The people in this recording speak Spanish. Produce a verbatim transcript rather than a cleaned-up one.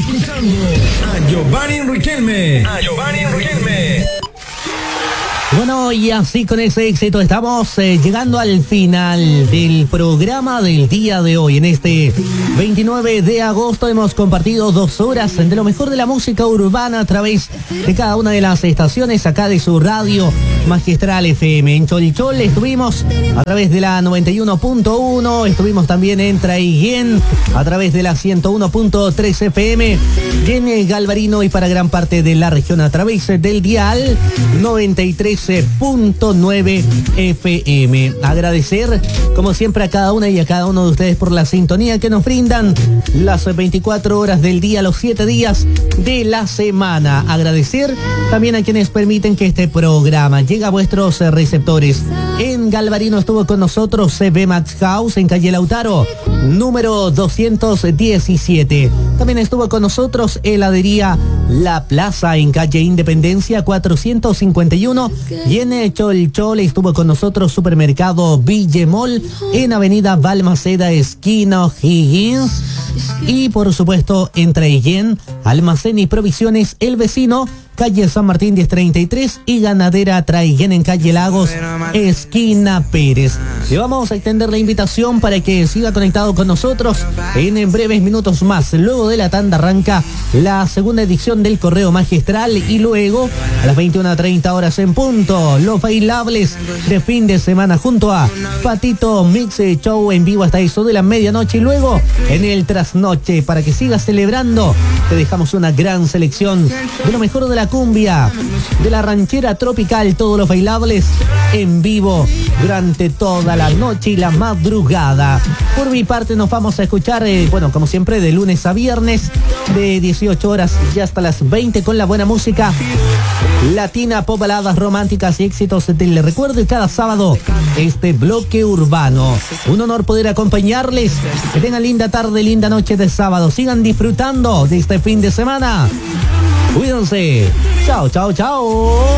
escuchando a Giovanni Riquelme. A Giovanni Riquelme. Bueno, y así con ese éxito estamos eh, llegando al final del programa del día de hoy. En este veintinueve de agosto hemos compartido dos horas de lo mejor de la música urbana a través de cada una de las estaciones acá de su radio Magistral F M. En Cholchol estuvimos a través de la noventa y uno punto uno, estuvimos también en Traiguén a través de la ciento uno punto tres F M, y en Galvarino y para gran parte de la región a través del dial noventa y tres punto nueve F M. Agradecer, como siempre, a cada una y a cada uno de ustedes por la sintonía que nos brindan las veinticuatro horas del día, los siete días de la semana. Agradecer también a quienes permiten que este programa llegue a vuestros receptores. En Galvarino estuvo con nosotros C B Max House en calle Lautaro, número doscientos diecisiete. También estuvo con nosotros heladería La Plaza en calle Independencia cuatrocientos cincuenta y uno, y en Cholchol estuvo con nosotros supermercado Villemol en avenida Balmaceda esquina Higgins, y por supuesto en Traiguén, almacén y provisiones El Vecino calle San Martín diez treinta y tres, y ganadera Traiguén en calle Lagos esquina Pérez. Le vamos a extender la invitación para que siga conectado con nosotros. En, en breves minutos más, luego de la tanda, arranca la segunda edición del Correo Magistral, y luego a las veintiuna treinta horas en punto, los bailables de fin de semana junto a Patito Mix Show en vivo hasta eso de la medianoche, y luego en el trasnoche, para que sigas celebrando, te dejamos una gran selección de lo mejor de la cumbia, de la ranchera tropical, todos los bailables en vivo durante toda la noche y la madrugada. Por mi parte nos vamos a escuchar, eh, bueno, como siempre, de lunes a viernes, de dieciocho horas y hasta las veinte, con la buena música latina, pop, baladas románticas y éxitos del recuerdo, y cada sábado este bloque urbano. Un honor poder acompañarles. Que tengan linda tarde, linda noche de sábado. Sigan disfrutando de este fin de semana. Cuídense. Chao, chao, chao.